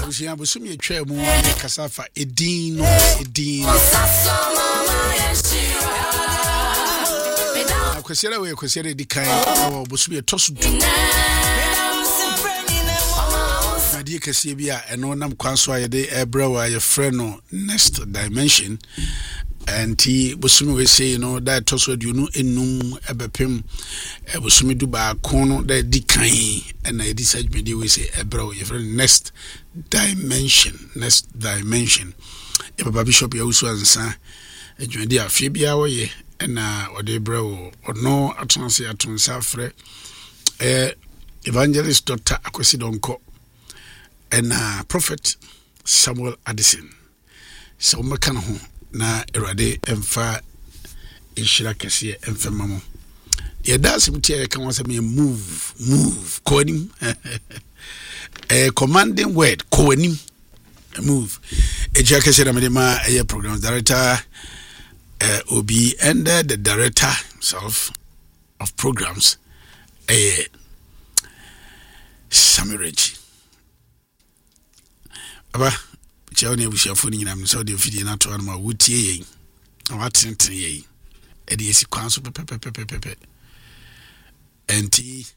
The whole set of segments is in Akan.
abusia bosumi etwa mu kasafa edin akwesiera we kwesiera dikan awo bosumi etosu du die kese bia eno nam kwanso ayede ebrewa ye freno next dimension and he bosumi we say that toso aduonu enum ebepem bosumi du ba kono da dikan and I decide me we say ebrewa ye freno next dimension e baba bishop ya usu ansa adwuadi afie bia wo ye na ode ebrewa ono atonse atonsa frɛ evangelist Dr. Akwesi Donko and Prophet Samuel Addison. So meka no ho na erade emfa inshira kese emfa mamo. Ye das mutie ka won say me move konim. Commanding word konim move. Eja kese na me ma program director Obi and the director himself of programs Samirage. Aba chaone bushafo ni nyinam so de fidie na to anma wutie yen awatenten yen e de esi kwanso pepepepepe enti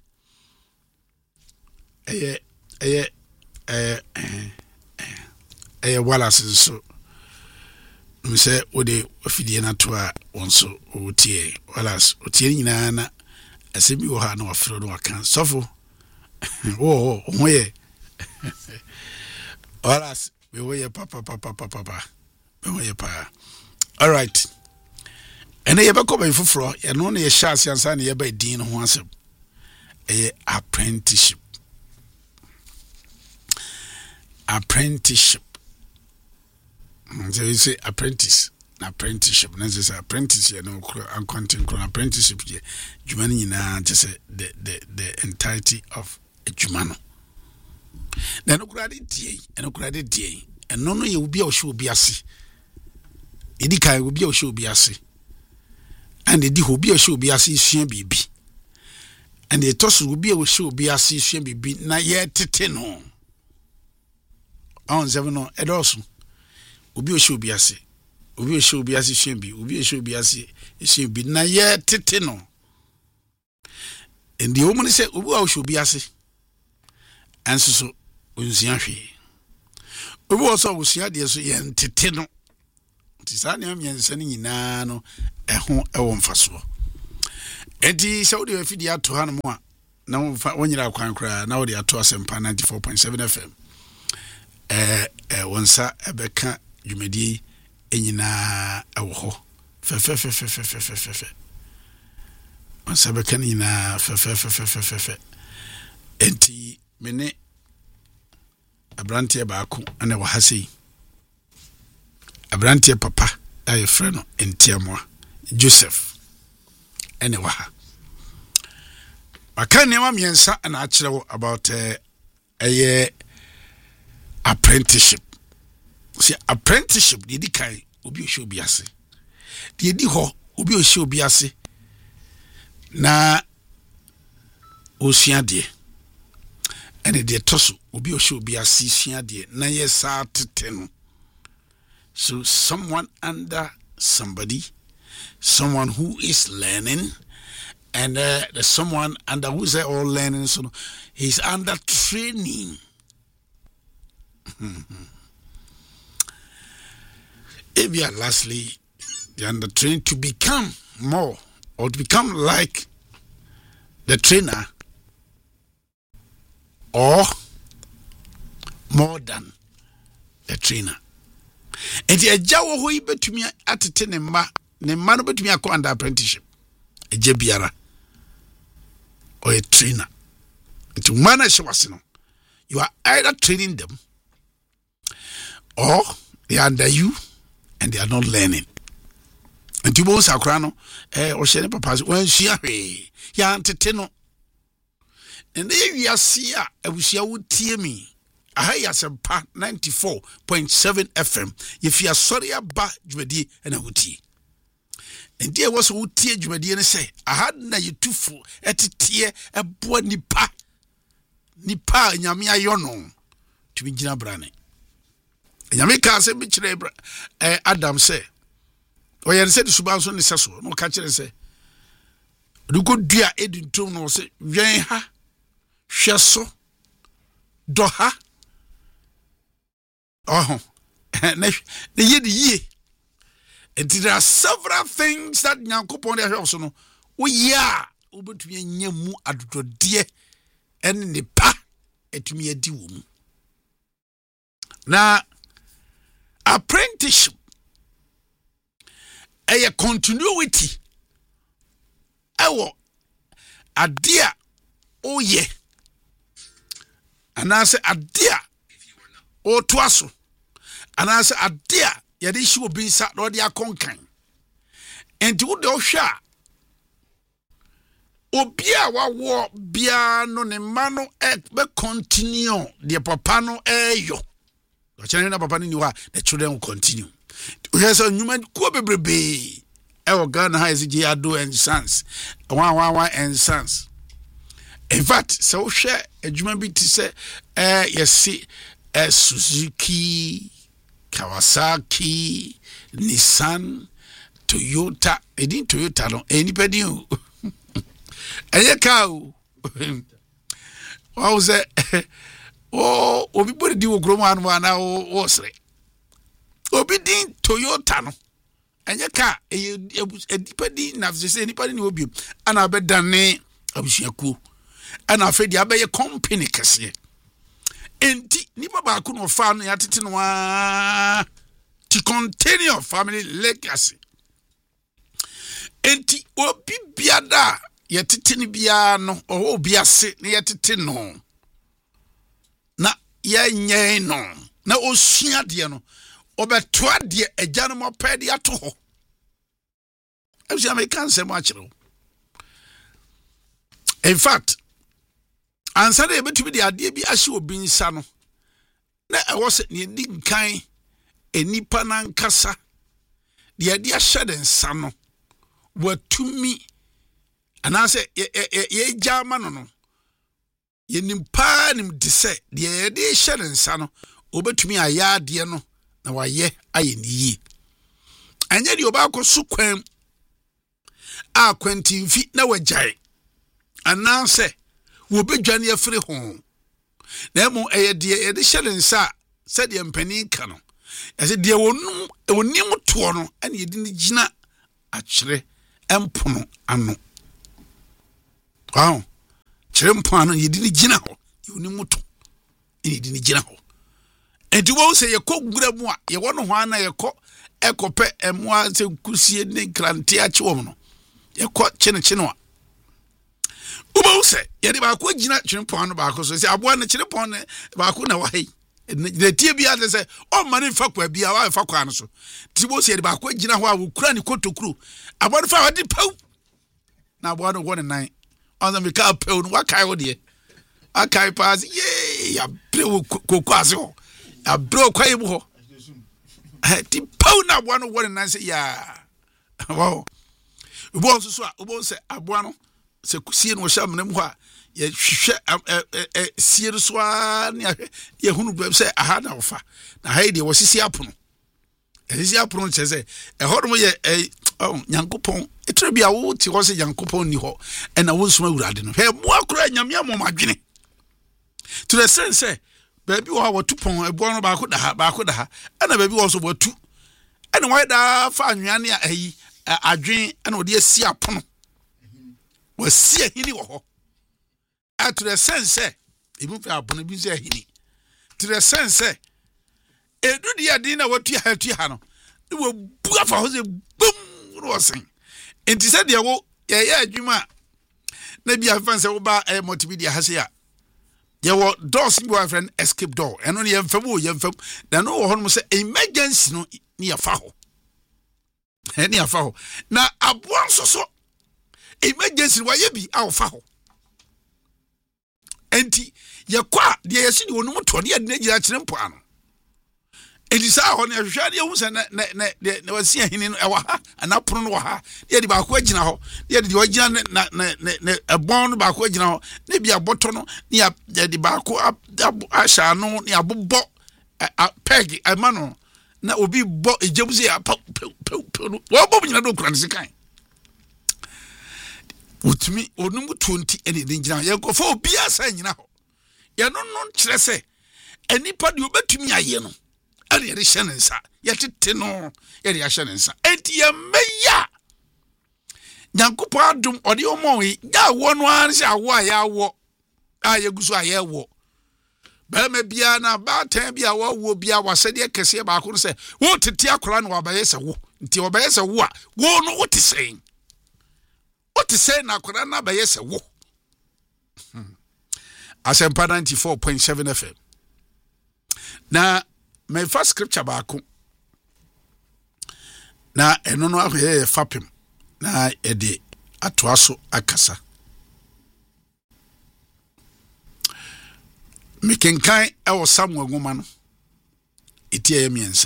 Wallace so me say o de fidie na to a wonso wutie Wallace otie nyina na asemi wo ha na wafro no wakan sofo hoye Wallace, we were papa. We were pa. All right. And I ever come for floor, and only a chance and son by Dean who wants a apprenticeship. So you say apprenticeship. Necessary apprentice, you know, and content apprenticeship. Jumani na just the entirety of a Jumano. Na no credit die and no you will be show biase edika will be show biase and the will be show biase sua bibi and the toss will be show biase sua bibi na ye tete no on seven no edoso will be show biase sua bi will be show biase sua bi na ye tete no and the woman say will show biase and so unsia hwe obi also usia de so ye ntete no tisane am yensa ni nyina no eho ewo mfaso enti saudi afidi ato ha no a na wonyira kwan kra na wo de ato asempa 94.7 FM wonsa ebeka dwumadi enyina ewo ho fe wonsa beka nyina fe enti mene abrantie baako ana wahase abrantie papa aye freno entiamoa Joseph ene waha makane wa miensa ana akyerewo about apprenticeship. See apprenticeship di kai obi ohwe obi ase di ho obi ohwe obi ase na osua de and the tosu obi should be a sisia de na yesa tete. So someone under somebody, someone who is learning, and there's someone under who's all learning, so he's under training. If you are lastly you're under trained to become more or to become like the trainer or more than the trainer. And the jawo ho ibetumi atete ne ma no betumi akọ under apprenticeship. Eje biara or a trainer. Into manage wasino. You are either training them or they are under you and they are not learning. And you both akra no o shene papa wan hia hwe ya antete no. And there we are see abusia wo tie mi. Aha ya sempa 94.7 FM. If you are sorry aba dwumadi na wutie. And there was wutie dwumadi na say aha na yetufo etetie ebo nipa nyame ayo no to be gina brane nyame ka se bi kire Adam say o yen se de suba so ne seso no ka kire se duko dua edintom no se wen ha hweso do ha ne ye and there are several things that Nyankopon dey hwe so no wo ya obetumi nyam adodode en ne pa etumi adi wo mu na apprenticeship a continuity ewo adia oye anase adia o toaso anase adia yade hye obi nsa na ode akonkan enti wo de ohwa obi a wawo bia no ne ma no be continue de papa no eyo o chane na papa ni wa the children will continue we say nyuma ko bebrebe e Ghana ha ezigi ado and sons one and sons. In fact so share adwuma bi ti say yesi Suzuki, Kawasaki, Nissan, Toyota, edin Toyota no anybody who eye cow was it obi body di ogrom anu ana o sre obi din Toyota no eye ka edipadi na say anybody ni obi ana be dane abusuaku ana afedi abeye company kese enti nipa ba ku no fa no yatete no to continue family legacy enti obi biada yatete ni bia no obi ase na yatete no na yenye no na osua de no obetoa de agya no mopedi ato ho every American say much. In fact ansa de betumi de ade bi ahye obi nsa no na ewo se ne di nkan enipa na nkasa de ade ahye de nsa no watumi anase ye jama no ye nimpa nim de se de ade hye de nsa no obetumi aya ade no na waye aye ni yi anya de oba akoso kwan a kwantimfi na wajai anase wo bedwane afiri ho na emu eyede ye de hyele nsa se de mpani ka no ese de wonim to no ene yedi ni gina akire empono ano wow kire mpo ano yedi ni gina ho wonim to ene yedi ni gina ho enti wo se ye kogura mu a ye wono ho ana ye ko ekope emu a se kusie ne krante ache wo no ye ko chene a ubo se yede ba ko gina twempon no ba ko so se aboa ne kyerepon ne ba ko na wahai ne tie bia de se o mane fa kwa bia wa fa kwa no so ti bo se yede ba ko gina ho a wo kura ni kotokuru aboa no fa wadi pau na aboa no wo ne nan on them ka pau no wakai wo de akai pass ye ya bre ko ase ho ya bre kwa yibu ho ti pau na aboa no wo ne nan se ya wow ubo so a ubo se aboa no se kusie no hya mnem ho a ye hwehwe sie so a ne ye hunu bab se aha na ofa na ha de wo sisi apono sisi apono che se hodom ye Nyankopon etrebia wo ti ho se Nyankopon ni ho na wo nsoma urade no he mo akura nyame amomadwene to the sense say baby wo watu pon ebo no ba ko da ha na baby wo so watu ene wo da fa anwane a ayi adwen na wo de asi apono was hini wo at the sense even for abono bi say hini to the sense edu dia din na watu ha no wo bua fa ho se bum ro sen enti se de wo ye adwuma na bia fan se wo ba multimedia ha se ya ye wo doors boyfriend escape door eno ne ye mfam na no wo ho no se emergency no ni ya fa ho ni ya fa ho na aboan so emergency wa ye bi awfa ho enti ye kwa de ye si de wonu to ne ade gira kire mpo ano enti sa ho ne hwehwa de hu se ne wasi ahini no ewa ha anapono no wa ha de de ba ko agina ho de de ogina ne ebon no ba ko agina ho ne bia boto no ne ya de ba ko asha no ne abobbo peg amano na obi bo ejebuze ya pa wo bo nyina do kura ne sekan utumi onum 20 ene de nyina ye ko fo obi asa nyina ho ye no kyerɛ sɛ anipa de obetumi aye no ade ye de hyɛ ne nsa ye tete no ye de hyɛ ne nsa enti ye meya nyankopɔ adom ɔde omo ya wo no an sɛ awo a ya wo a ye guso a ye wo ba me bia na ba tan bia wo bia wasɛde kɛse ba ko no sɛ wo tete akora no wabayɛ sɛ wo nti wabayɛ sɛ wo a wo no wo te sɛn na akora na bayɛ sɛ wo Asempa 94.7 FM na me first scripture ba ko na eno no ahwe fapem na ede atoa so akasa mekenkan ewo Samuel ngoma no etie miensa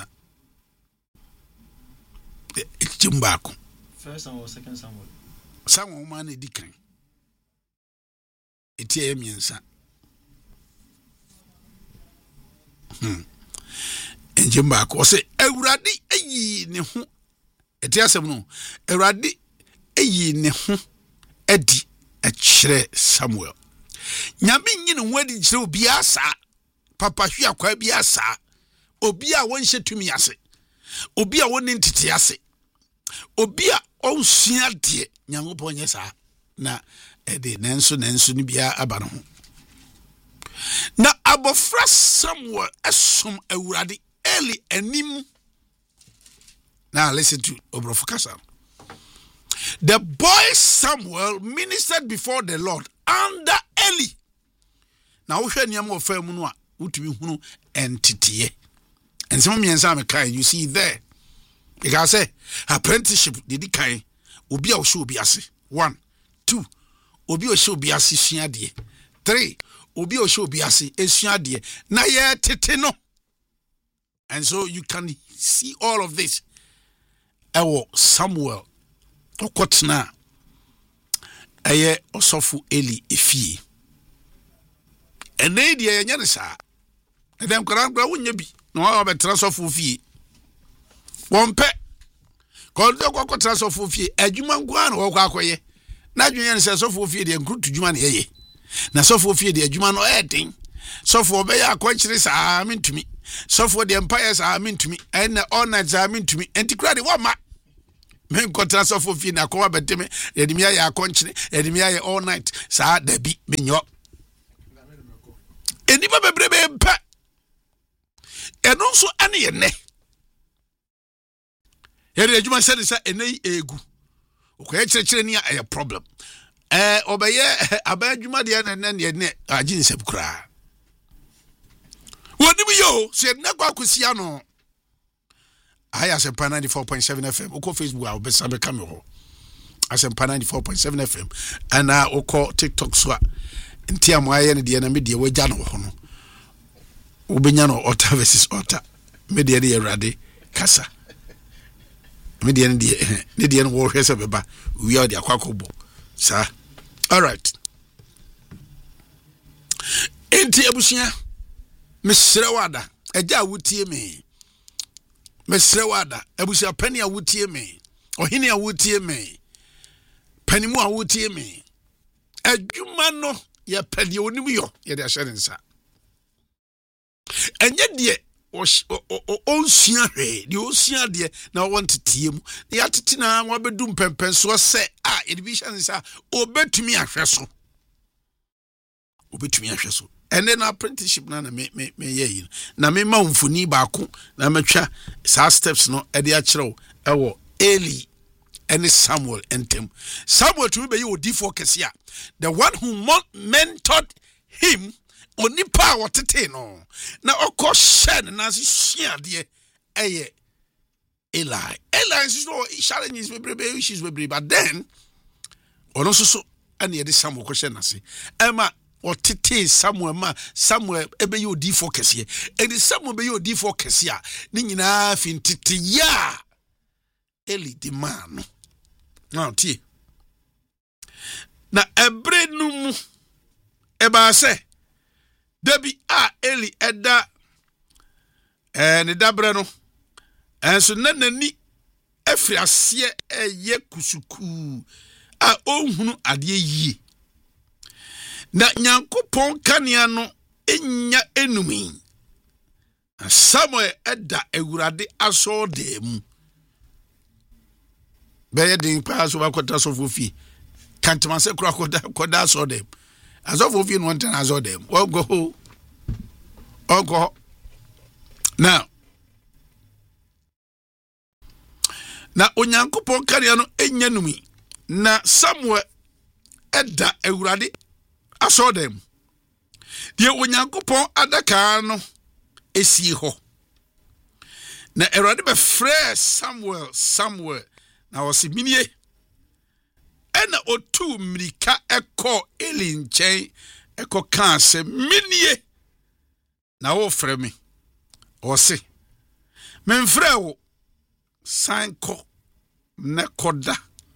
ekimba ko first Samuel second Samuel ngoma na edikan etie miensa enjimba ko se Awurade ayi ne ho etie asem no Awurade ayi ne ho adi akyerɛ Samuel nyame nyine ho adi kyerɛ obi asa papa hwe akwa bi asa obi a wonhye tumi ase obi a wonni ntete ase obi a onsua de nyankopɔ nyɛ saa na ede nanso ni bia aba no ho na abofra Samuel esom Awurade Eli anim. Now listen to Obrofukasa. The boy Samuel ministered before the Lord under Eli. Now we hear niam of femunu utumi hunu entity. And some miensa me kai you see there. Because say apprenticeship did kai obi a show bi ase. 1 2 obi o show bi ase sua de. 3 obi o show bi ase esua de. Na ye tete no. And so you can see all of this. Ewo Samuel okotna eye osofu Eli efie. Ene die enya ne saa. Edem kra wonya bi. No wa betra sofu fie. Wompe. Ko de kokotra sofu fie, adwuma nkwa na wo kwa akoye. Na adwuma ne se sofu fie de nkrutu dwuma na yeye. Na sofu fie de adwuma no eden. Sofu obeya akonkyere saa mentumi. Sofu de empire saa mentumi. Ene honor saa mentumi. Entikra de wo ma. Men kontra sofu fie na ko abeteme. Edimi ya akonkyere, edimi ya all night. Saa dabi menyo. Enima bebrebe mpa. Eno nso ane ye ne. Yere adwuma se sa ene egu. Okoye kyerɛkyerɛ ni a problem. Obeye abadwuma de na ne agye nsɛm kra. Wonimu yo se na kwa kusia no. Asempa 94.7 FM. Uko Facebook a obesa be kamero. Asempa 94.7 FM. Ana uko TikTok so nti amoaye ne de na me de wagya no ho no. Ubenya no Otta versus Otta. Me de Awurade kasa. Me de ne de no wo hwese beba. We are the akwakobo. Sir. All right. Enti abusia mesrɛ wada agya wutie me. Mesrɛ wada abusia pani a wutie me. Ohini a wutie me. Pani mu a wutie me. Adwuma no ya padi onim yo ye de ahyɛ nsa. Enye de onsua hwe de onsua de na wonte tie mu ya tete na wabedu mpempen so sɛ edibisha nsa obetumi ahwɛ so. Obetumi ahwɛ so. And then apprenticeship na me ye na me ma mfuni baako na matwa sa steps no e de a kyerɛw ewo Eli and Samuel entem. Samuel to be odi4 kesia. The one who mentored him onipa wotete no. Na okɔ shen na hia de eye Eli. Eli so challenges bebrebe issues bebrebe, but then ono so and ye de Samuel kɔ na se. Emma otete Samuel ebe yo D4 kese eni Samuel be yo D4 kese a ni nyina fi ntete ya Eli di man no tie na ebre numu eba se debi Eli eda ne dabre no enso nanani afiri ase eye kusuku a ohunu ade yie na Nyankopɔn kanea no enya enumi Samuel eda Awurade asode mu beye din pa so bakota so fofi kantama se kura koda asode aso fofi no ntan asode ogo now na Onyankopɔn kanea no enya numi na Samuel eda Awurade asode mu die Onyankopɔn adaka no esi ho na Awurade be frɛ Samuel na wɔsi minie ɛna otu mrika ɛkɔ Eli nkyɛn ɛkɔ kan sɛ minie na wo frɛ me wɔsi memfrɛ wo sanko na koda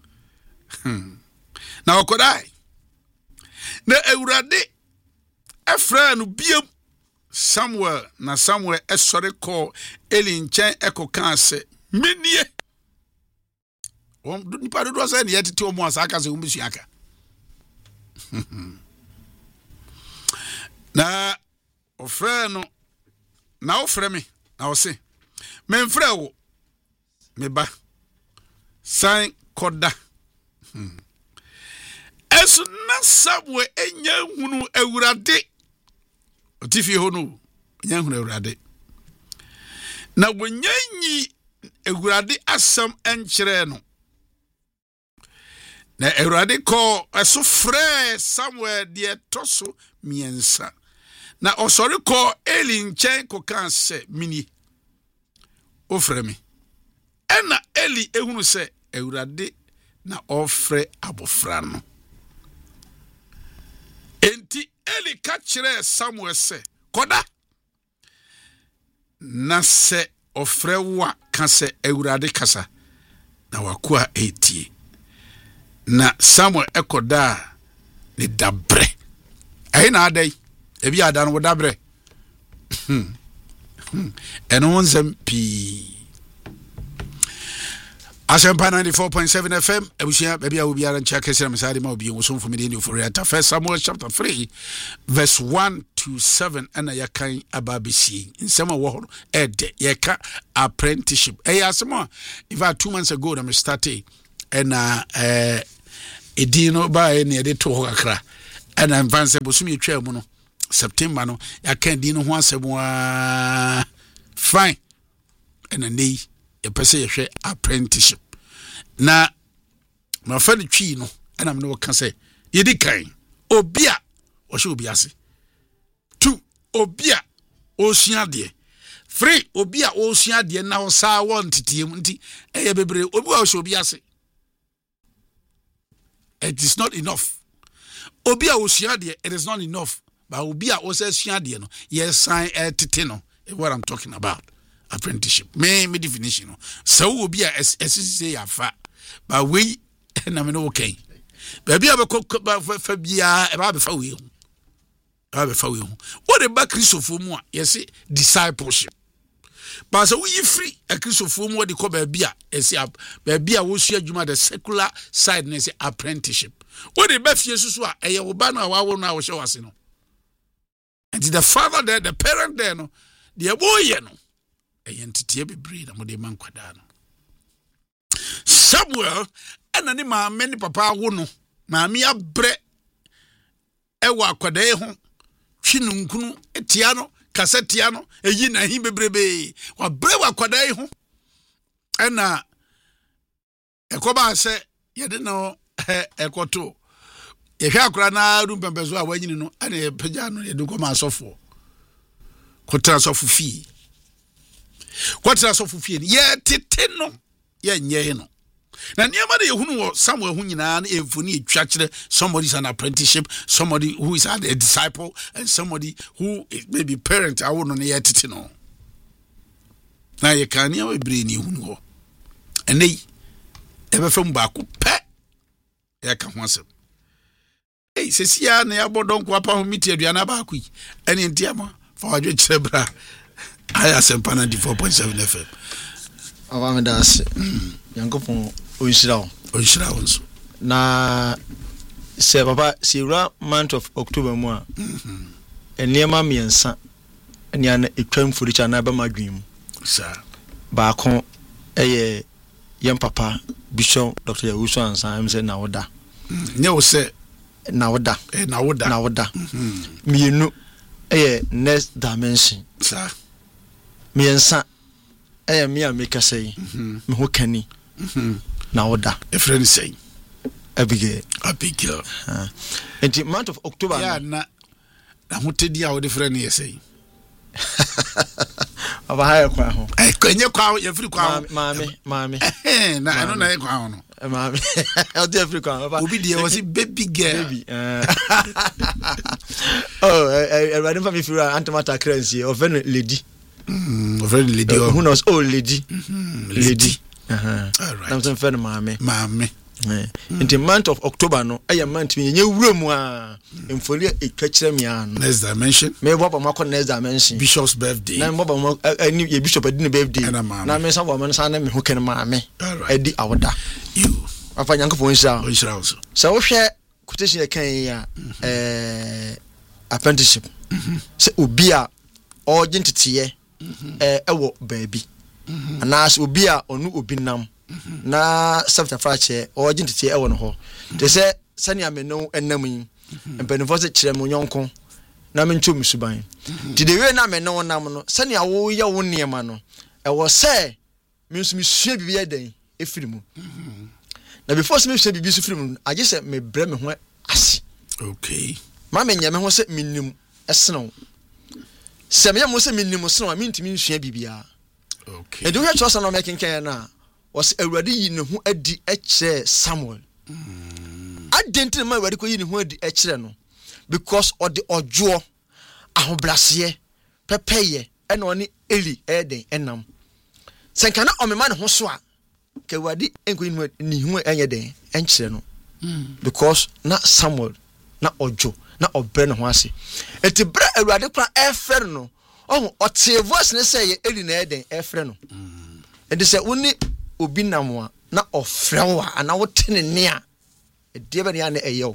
na okodai na Awurade ɛfrɛ no biem Samuel esore ko Eli nkyɛn ɛkɔ kan sɛ minie nipa do sɛ ne yɛtete omo asaka sɛ umbisu aka na ofrɛ no na ofrɛ me na wo se memfrɛ wo me ba san koda esu na Samuel enya hunu Awurade otifi ho no enya hunu Awurade na wonyanyi Awurade asam enkyere no na Awurade ko eso frɛ Samuel de toso miensa na osori ko Eli nkyɛn ko kan sɛ mini ofrɛ me ɛna Eli ehunu sɛ Awurade na ofrɛ abofra no enti Eli ka kyerɛ Samuel sɛ koda na sɛ ofrɛ wa ka sɛ Awurade kasa na wakoa etie na Samuel ekoda ne dabre ayi na adai ebi ada no dabre eno nsem pi Asempa 94.7 FM ebusia baby a obi ara ncha kese na mesade ma obi enwo so mfo me for reata First Samuel chapter 3 verse 1 to 7 ana yakan ababisi nsema wo ho ede yeka apprenticeship asema if 2 months ago na me started ena edino ba ene ede to ho kakra ena mfanse bosumi etwa mu no September no yakan dino ho asebwa fine ena nei yepese yehwe apprenticeship na ma fa ne twi no ena me no ka se yedi kan obia wo hwe obi ase 2 obia osua de 3 obia osua de na wo sa wo ntetiem nti eye bebre obi wo hwe obi ase. It is not enough. Obia osua de it is not enough. But obia osua de no yes sign tete no what I'm talking about. Apprenticeship me definition no so will be a say afa but we na me no okay baby abeko fa bia e ba be fa we hu what about Christopher mu a yes discipleship but so we free a Christopher mu de ko baby a yes baby a wo su adwuma the secular side na say apprenticeship what the ba fie susu a eye wo ba na wa wo na wo hye wase no and the father there the parent there no the boy no entity bebre na mode man kwada no Samuel ana ni ma me ni papa wo no ma me abre ewa akwada e ho twinu nkunu etia no kasetia no eyi na hi bebrebe wa bre wa akwada e ho ana ekoba se yede no ekoto yehwa akora na rumpempeso a wanyini no ana epagya no yede ko ma asofo ko transofo fi kwatra so fufie ye tete no ye nye no na niema de yehunu wo Samuel hu nyina na emfoni etwa kire somebody is an apprenticeship, somebody who is a disciple, and somebody who is maybe parent awo no ye tete no na ye kan ya webre ni hunu ho enei ebefem ba ko pe ye ka ho asem sesia na ya bodon ko apa ho miti aduana ba ko yi ene ntiama fa wadwe kire bra I asempa 94.7 FM. Awa das. Yankopon onshira onso. Na se papa sira month of October mu a. Eniema miensa enia na etwam furicha na ba madwin mu. Sir. Ba kon eye yem papa Bishop Dr. Yawusu Ansa am say na woda. Nye wo say na woda. Na woda. Mienu eye next dimension. Sir. Miensa eye me a make say me ho kani. Na woda. A friend say Abigail. In the month of October. Yeah, na hotedi a wo de friend ye say. Aba ha kwa ho. Kwenye kwa ye free kwa. Mami. Na I no na kwa ho no. Mami. I dey free kwa. Obi dey was baby girl. Baby. Oh, I ran for me for antimata currency of lady. Very lady. Who knows? Oh, lady. Lady. All right. I'm some friend mami. In the month of October no, I am month me room infoli etwachire me an. Next dimension. Me baba mako next dimension. Bishop's birthday. Na baba mo any bishop adi ne birthday. Na me san baba san na me ho ken maame. Adi awoda. You. Afa Nyankopon sha. Onshira also. So wo hwe quotation kan ya apprenticeship. Se obi a ogentete ewo baabi. Anas obi a onu obi nam. Na sabta frache o jintete e wono ho te se sani ameno enam yi empenifo se kire mo nyonko na menchom suban ti de we na ameno nam no sani awo ye wo niema no e wo se mensumi sua bibi eden e firimu na before se me sua bibi su firimu age se me bre me ho ase okay ma me nyame ho se minnim eseno se me mo se minnim seno a mentimi sua bibia okay e do we chosa no making can na was already yi ne ho adi eche Samuel adenti ma already ko yi ne ho adi eche no because of the ojo ahobrase pepeye ena oni Eli eden enam senka na omema ne ho so a ke already enko yi ne ho enye den enche no because na Samuel na ojo na obre ne ho ase eti bra already kwa efre no o te voice ne say Eli na eden efre no enti say woni obi namwa na ofrewa ana wotene ne a de be ne na eyew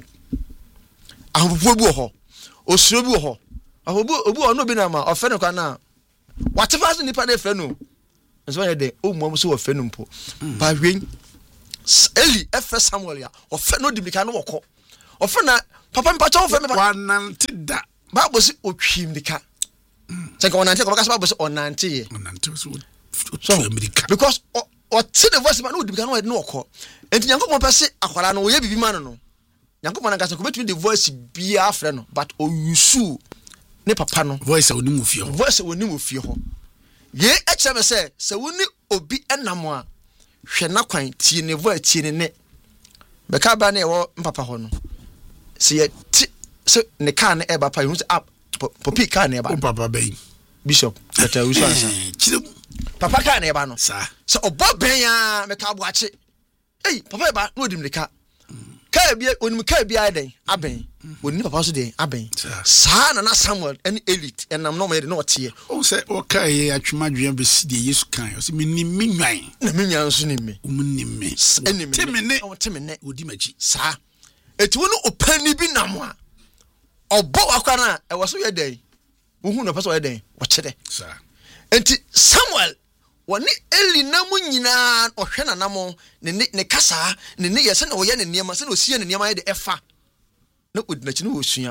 ahobo bi ho osuro bi ho ahobo obi ono bi na ma ofe ne kwa na watefa so nipa na fe no nso ye de o mo so ofe no mpo ba hwen Eli efe Samuel ya ofe no dimika no woko ofe na papa mpacha ofe me wanante da ba bo si otwim dika se ka wanante ko ka ba bo si onante ye so America because o ti the voice man no dimika no we no woko enti Nyankopon pese akwara no ye bibi man no Nyankopon na gasa ko betumi the voice bia afre no but o yusu ne papa no voice oni mu fie ho ye eche me se woni obi enam a hwe na kwan tie ne voice tie ne be ka ba na e wo papa ho no se ye ti se ne ka na e ba pa hu se up popi ka na e ba papa ben Bishop Dr. Yawusu Ansa papa ka na e ba no sa se obo ben ya me ka boache papa e ba no dim ne ka bia onim ka bia den aben oni papa so den aben sa na Samuel any elite enam no me de no tie o se o ka ye atwemadwen be si de Yesu kan o se minnim minwan na minwan so ni me minnim me temene odi machi sa eti wono opani bi nam a obo akwa na e wo so ye den wo hu no pese ye den wo chede sa enti Samuel woni Eli namu nyina ohwe nanamo ne kasa ne yese na wo ye ne niema se na osie ne niema ye de efa na odinachi no osua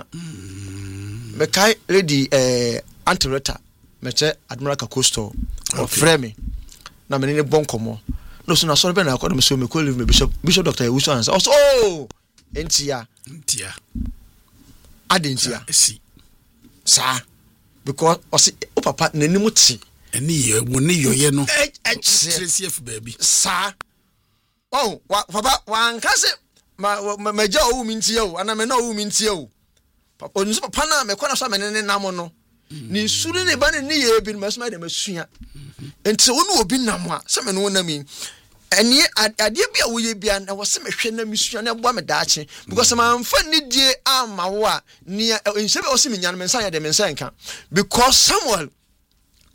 me kai ready Antireta meche Admiral Kakosto o frame na me ne bonkomo no so na so be na akodo me so me ko live me Bishop Dr. Yawusu Ansa oh entia adentia si sa because o papa nanimu ti eni ye woni yoye no CF baby sa oh papa wan kase ma ja o mintie o ana me na o mintie o papa onso papa na me kwana so me ne nam no ni suru ne ba ne ye bi ma so ma de masua enti wonu obi nam a se me no na mi eni ade bia wo ye bia na wo se me hwe na misua na bo me daache because ma mfa ni die ama wo a ni ense be o se me nyan me nsa ya de me nsa nka because Samuel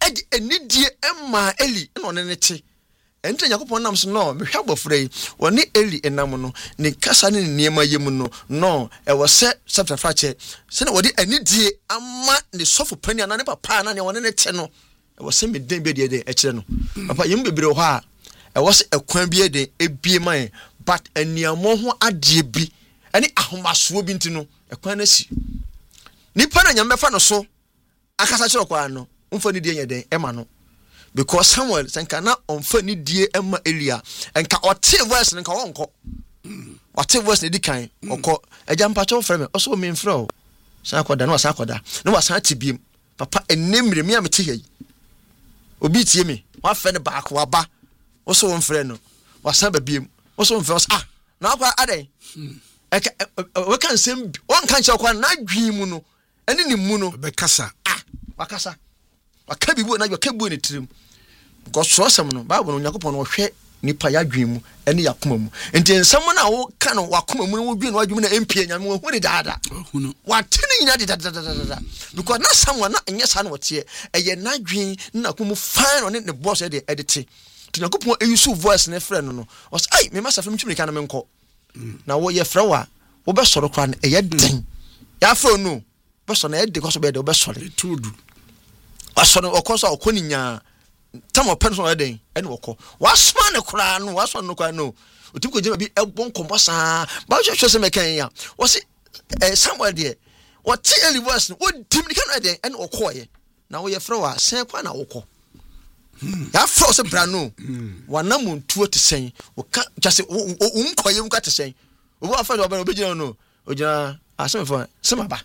edi enidie emma Eli no ne te enti Yakobon nam so no mehwa abofra yi woni Eli enam no ne kasa ne niema yem no e wo se chapter che se na wodi enidie ama ne sofo pani ana ne papa na ne woni ne te no e wo se meden be de e kire no papa yem bebre ho a e wo se ekwan bi de ebie man but eniamo ho ade bi ene ahomaso bi ntino ekwan na si nipa na nyame fa no so akasa kire kwa no mfa ni die nyeden ema no because Samuel senka na onfa ni die ema Elia enka ote voice nka wonko ote voice ne dikan okọ eja mpacho frame oso me mfra o san akoda na wasa akoda na wasa atibiem papa enemre me amete hei obi tie me wa fe ne baako aba oso won frɛ no wasa babiem oso won frɛ na akwa adan we kan sem won kan che kwa na dwi mu no ene ni mu no be kasa wakasa wakabibu na wakabu ne tirim because so asem no Bible no Yakobon no hwɛ nipa ya dwen mu ene yakoma mu enti ensam na wo ka no wakoma mu wo dwen no adwum na empie nyame wo hu de daada watene nyina de daada because na Samuel na enye sa na wote eye na dwen na komu fan on ne boss de edite to Yakobon eyusu voice na frɛ no was ai me masa fam twimi kan na menko na wo ye frɛ wa wo be soro kwa na eye den ya frɛ no be so na ede ko so be de wo be soro tudu asono okoso okoninya tamo penso eden ene woko wasma ne kura no wasma no kwa no otiko jema bi ebon kombosa ba hwehwe se mekan ya wose Samuel de what Eli voice no odim ni kan eden ene okoye na wo ye frɛ wa sen kwa na woko ya frɛ se bra no wanam ntuo te sen wo ka jase unkoye unka te sen wo afa do ba obegina no ogina asem semaba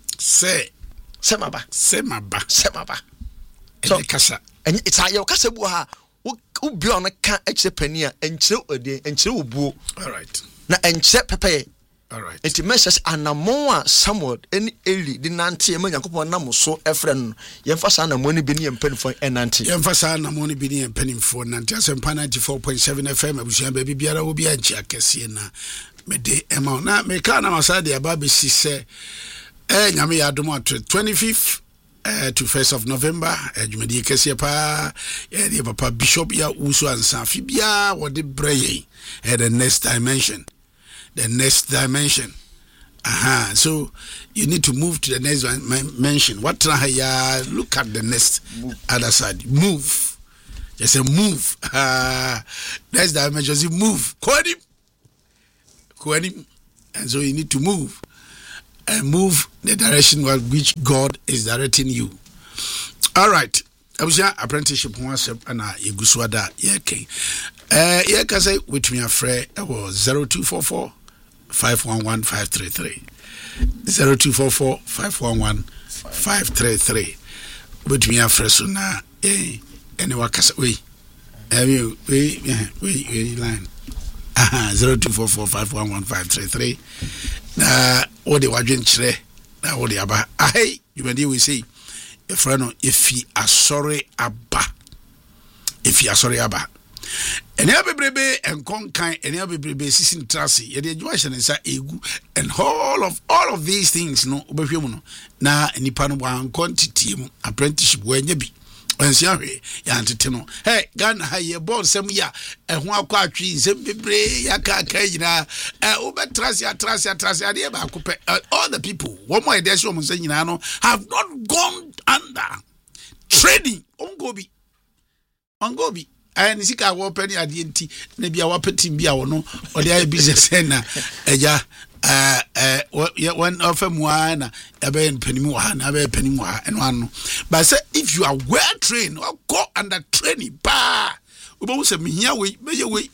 kasa and it's a kasa bu ha wo bi on ka ekire pani a enkire ode enkire obuo all right na enkire pepe all right it messes anamon a Samuel any Eli di nante e Yakobon nam so efre no yemfa sa anamon ni bi ne yempanifo enante yemfa sa anamon ni bi ne yempanifo nante asempa 94.7 FM abusuan ba biara wo bi anchi akese na mede ema na me ka na masade aba be sise nyame ya domo 25th to 1st of November jumadi kese pa ya papa bishop ya uso ansa fibia wode breye the next dimension so you need to move to the next dimension what ya look at the next other side move just say move next dimension say move Kodim and so you need to move and move the direction which God is directing you. All right. Abuja apprenticeship once and Yeguswada Yeke. Yeka say with me a friend was 0244 511 533. 0244 511 533. With me a friend so now anyone can say we line 0244 511 533. What the wagen chre na what the aba ai you we say a friend if he are sorry aba and ya bebrebe and konkan and ya bebrebe sisin trasi ye de adwuashe ne sa egu and all of these things no obehwemu no na nipa no wan quantity mu apprenticeship wanya bi onsia hwe ya ntete no hey Ghana ha ye ball sem ya ehun akwa atwi nsem bebre ya ka nyina obe trust ade ba akopɛ all the people one more dey so monsa nyina no have not gone under trading ongobi ni sika wo pɛ ni ade nti na bia wa petim bia wo no ode ay business na eja when offer muana abe penimu ha na abe penimu ha eno ano but say if you are well trained or go under training ba obo say me hia we meye we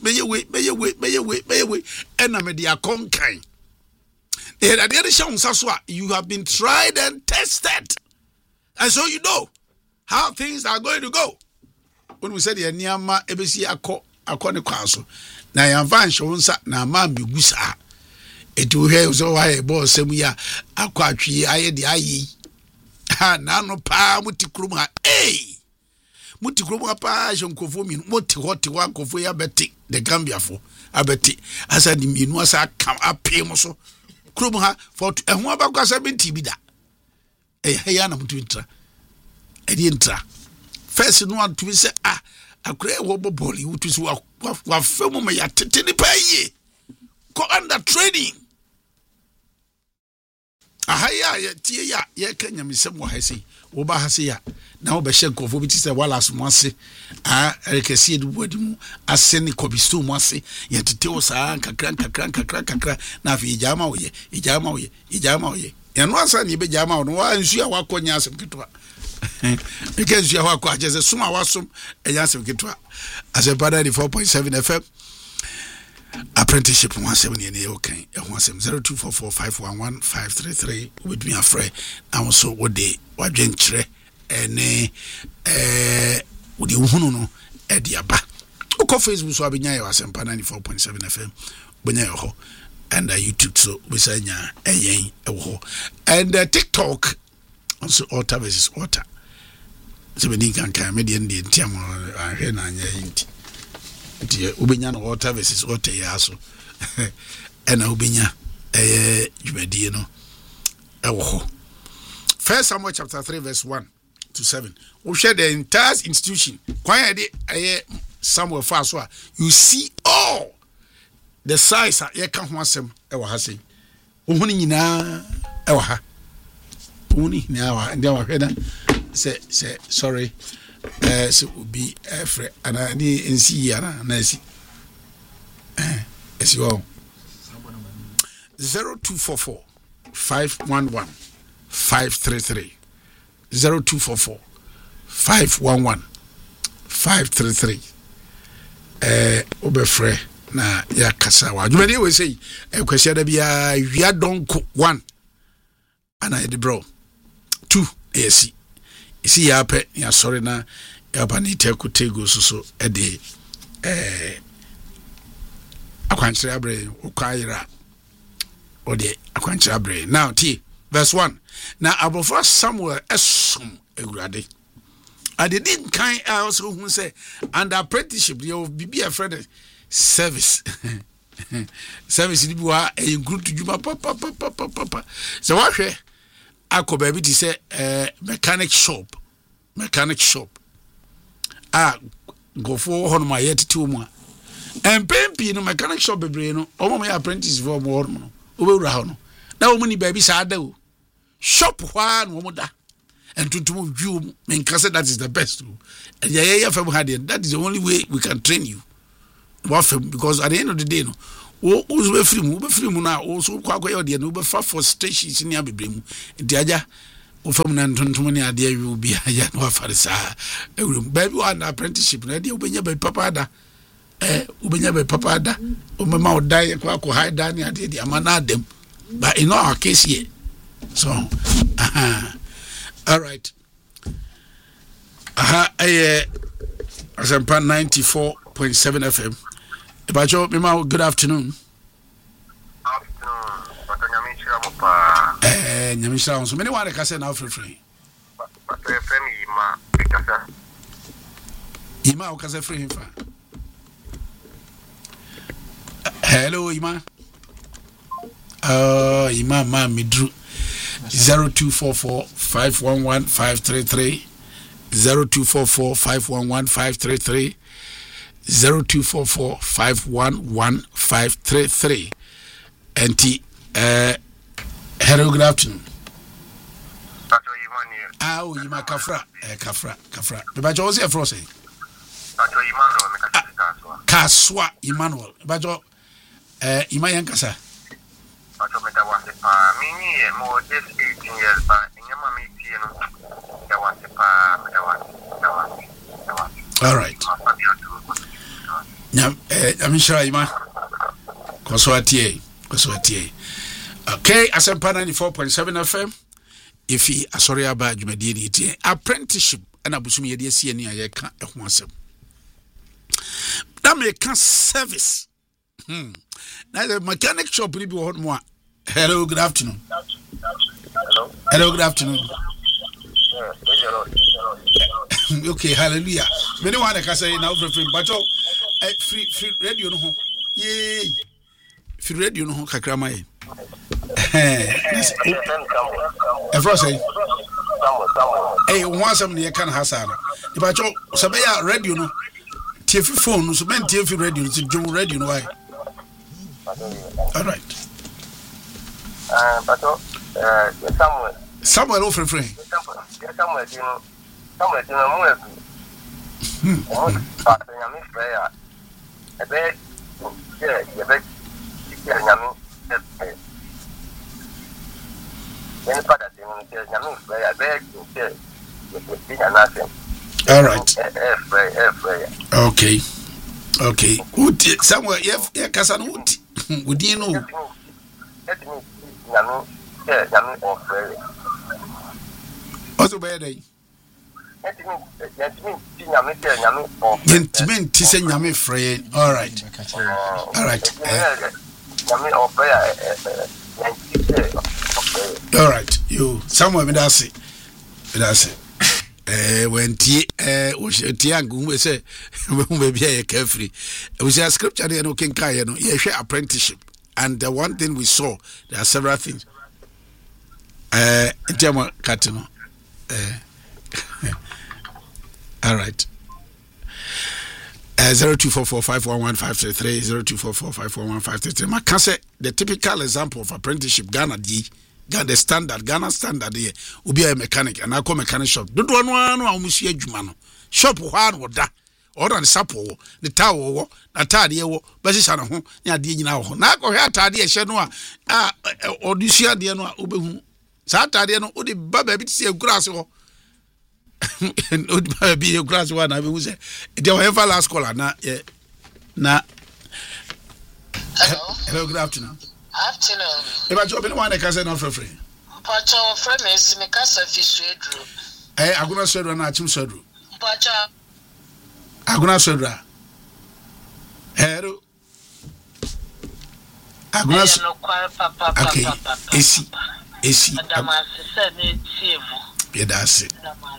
ena me dia konkan e da dey show so you have been tried and tested and so you know how things are going to go when we said the niama ebesi akọ ne kwaso na yamfa nshwo nsa na ma megusa etu he so why boss sem ya akọ atwi aye de ayi ha na no pa mutikrum ha mutikrum pa shonkofo mi moti hot one kofo ya beti the Gambia fo abeti asa di minu asa kam apem so krum ha for ehun abakwa 70 bi da ya na mutu intra edi intra first no one to say akure wo boboli wutu so wa femu me ya tete ni pa yi ko under training ahaya ya tie ya ye kanya misem wo hase wo ba hase ya na wo be hye nkofo bi ti se wala so ase rekesi edu bodi mu ase ni kobisto mu ase ye tete wo sa kakra na fi ijama wo ye ya no asa ni be jama wo no wa nsu ya wakonya asem ketwa because you are quite just a suma wasum a yansem kitwa as a brother 4.7 FM apprenticeship 170 and okay 0244511533 with me afraid and also what they what gentre and with the hunu e dia ba uko Facebook so abenya ya asempa 94.7 FM benya ho and YouTube so besanya eyen ewo and TikTok also altar versus altar. So we need can median the tiam ahwe na anya yinti. Nti ubenya no altar versus altar ya so. Ena ubenya dwumadi no ewo ho. First Samuel chapter 3 verse 1 to 7. We share the entire institution. Kwan ya Samuel fa so you see all the size ye kan ho asem ewo ha sei. Ohuni nyina ewo ha. Ohuni nyina wa ndia wa hweda say sorry so be free ana ni nsi yana na si esi wo 0244 511 533 0244 511 533 obe free na ya kasa wa dwumade we say kwasi da bia wia donko 1 ana de bro 2 esi isi ya pe ya sorry na ya ba ni tekutego so ede akwankyere abre ukayira ode akwankyere abre now t verse 1 na abofra Samuel esom egurade adedin kan also hu say under apprenticeship you be a friend service service ni biwa e group to juma papa so what hwe akoba bi ti say mechanic shop gofo hono ma yetiti omu empempi no mechanic shop bebre no omo ya apprentice for mo hono no obewura ho no na omu ni ba bi sa ada o shop hwa no omu da entuntum dwu menka say that is the best and yeah fam had that is the only way we can train you because at the end of the day no wo be free mu na wo so kwakwa ye de no be fa for stations ni abebre mu ntiaja wo fam na ntontom ni ade awu bi aja no afarisa ewrum baby one apprenticeship na de obenya be papa da obenya be papa da o mama o dai kwakwa high da ni ade de amana dem but in our case here so all right Asempa 94.7 FM. Bajo, Mima, good afternoon. Nyamisha, so many want to say now for free. Ima, okay, free. Hello, Ima. Ima, ma, me drew 0244 511 533 0244 511 533 0244 511 533 and hello, good afternoon. You ma kafra Bajo was here for say Kaswa Emmanuel Bajo Ima Yankasa more just 18 years but all right. I'm sure Ima Koswatie. Okay, Asempa 94.7 FM. If he sorry about Jumadi apprenticeship and Abusumi Yedi CNI I can't answer. That may can service. Now the mechanic shop will be one more. Hello, good afternoon. Hello, good afternoon. Okay, hallelujah. Many one can say now for free, but free radio no. Yay. Free radio no kakrama. Efro say Hey, one some near can Hassan. If I told Sabaya radio, no, TV phone, so many TV radio, it's a Joe radio, why? All right. But Somewhere over free. Somewhere, you know, more. I bet, you bet, all right. Okay. Okay. Somewhere, yeah, Cassan would you know? Also, by day. Gentlemen, tis and yummy free. All right. All right. All right. You somewhere with us. That's it. When Tiangu we say, maybe a carefree. We say a scripture there, no king Kaya, no, yeah, apprenticeship. And the one thing we saw, there are several things. In terms of Katino. All right. 0244511533 0244511533. I can say the typical example of apprenticeship Ghana the standard Ghana standard here will be a mechanic and I call mechanic shop. Don't one almost here Jumano shop one or that or the sapo the tower na tade wo basisa no ho ya de nyina ho na ko hwe tade e hye no a odusua de no obehu sa tade no odi baba bi tse agurase ho odi baba bi agurase wa na be hu se de ho ever last caller na hello good afternoon. Afternoon. If I job anyone, I can say no for free. Pacho friends, me casa fisredru. Aguna swedru na achim swedru. Pacho. Aguna swedru. Hello. Aguna. Okay. Esi. Adama se ne tiemu. Yeah, that's it.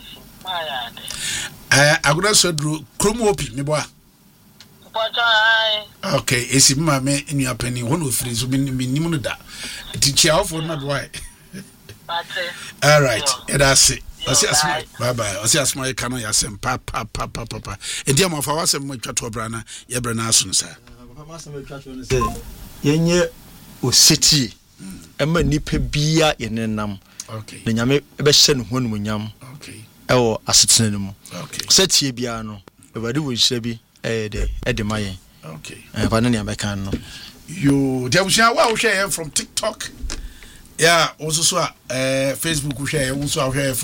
Aguna swedru kromo opi me boa. Okay, esi mama me enu apani 103 so minimum no da. Teacher off for not why. All right, that's it. Bye bye. Osi asma you cannot yasem papa. Enti am of awasem mo twato brana ye brana aso no sa. Papa masem twato no say yenye oseti ema nipa bia ye nenam. Okay. Na nyame be hye no ho no nyam. Okay. Ewo asetene no mu. Okay. Setie bia no ebade wo nhye bi Edemaye. Okay. You share from TikTok. Yeah, also so Facebook we share also share from